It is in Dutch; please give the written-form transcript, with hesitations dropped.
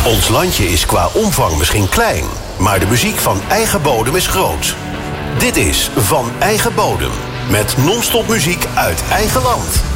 Ons landje is qua omvang misschien klein, maar de muziek van eigen bodem is groot. Dit is Van Eigen Bodem, met non-stop muziek uit eigen land.